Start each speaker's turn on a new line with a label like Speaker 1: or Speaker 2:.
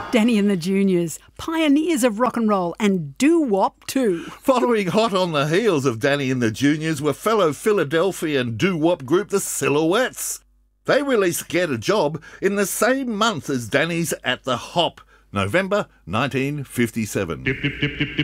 Speaker 1: Danny and the Juniors, pioneers of rock and roll and doo-wop too.
Speaker 2: Following hot on the heels of Danny and the Juniors were fellow Philadelphian doo-wop group The Silhouettes. They released Get a Job in the same month as Danny's At the Hop, November 1957.